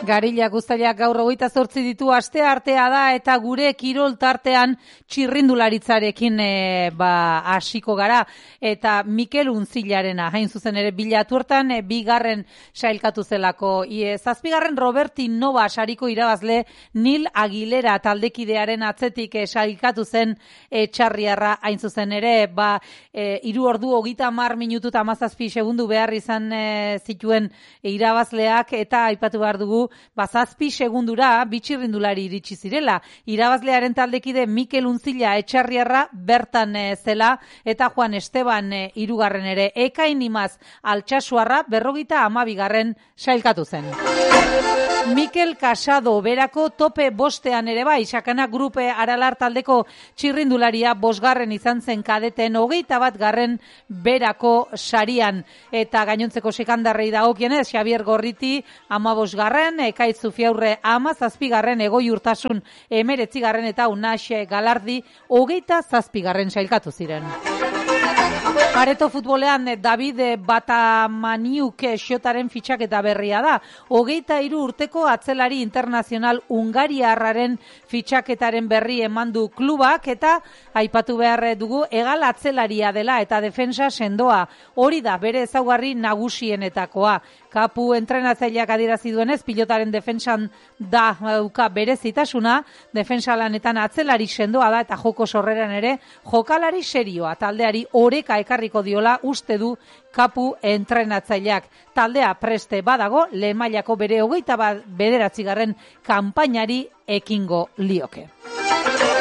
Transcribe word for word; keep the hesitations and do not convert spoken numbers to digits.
Garilak Uztailak gaur hogeita zortzi ditu, aste artea da eta gure kirol tartean txirrindularitzarekin e, ba, hasiko gara eta Mikel Untzilarena hain zuzen ere bilatu hortan e, bigarren sailkatu zelako. E, zazpigarren Roberti Nova sariko irabazle Nil Aguilera taldekidearen atzetik e, sailkatu zen e, txarriarra hain zuzen ere ba, e, iru ordu hogeita hamar minutu eta hamazazpi segundu behar izan e, zituen e, irabazleak eta aipatu behar dugu bazazpi segundura bitxirrindulari iritsi zirela. Irabazlearen taldekide Mikel Untzila etxarriarra bertan e, zela eta Juan Esteban e, irugarren ere. Ekain Imaz Altxasuarra berrogita amabigarren sailkatu zen. Mikel Casado berako tope bostean ere bai, Sakana Grupe Aralar taldeko txirrindularia bosgarren izan zen kadeten hogeita bat garren berako sarian. Eta gainontzeko sekandarrei dagokienez, Xabier Gorriti amabosgarren, Ekaitz Zufiaurre ama zazpigarren, Egoi Urtasun emeretzigarren eta Unaxe Galardi hogeita zazpigarren sailkatu ziren. Areto futbolean David Batamaniuk xotaren fitxaketa berria da. Hogeita hiru urteko atzelari internazional Ungariarraren fitxaketaren berri eman du klubak eta aipatu behar dugu egal atzelaria dela eta defensa sendoa. Hori da bere ezaugarri nagusienetakoa. Kapu entrenatzaileak adierazi duenez, pilotaren defensan da dauka berezitasuna, defensa lanetan atzelari sendoa da eta joko sorreran ere jokalari serioa, taldeari oreka ekarriko diola uste du Kapu entrenatzaileak. Taldea preste badago, lehen mailako bere hogeita bederatzigarren kanpainari ekingo lioke.